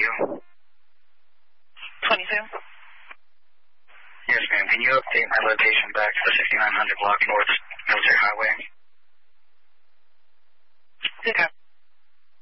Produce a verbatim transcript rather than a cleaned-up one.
you? twenty-two. Yes, ma'am. Can you update my location back to the fifty-nine hundred block North Military Highway? Okay.